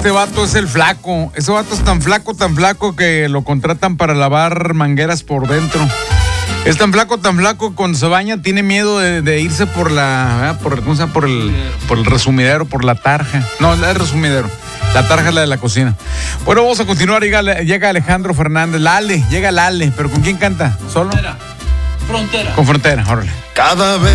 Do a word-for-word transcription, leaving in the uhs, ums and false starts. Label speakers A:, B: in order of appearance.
A: Este vato es el flaco. Ese vato es tan flaco, tan flaco que lo contratan para lavar mangueras por dentro. Es tan flaco, tan flaco, cuando se baña tiene miedo de, de irse por la, por, ¿cómo se llama? Por el, por el resumidero, por la tarja. No, el resumidero. La tarja es la de la cocina. Bueno, vamos a continuar. Llega, llega Alejandro Fernández. La Ale, llega la Ale. ¿Pero con quién canta? ¿Solo?
B: Frontera. Frontera.
A: Con Frontera, órale.
C: Cada vez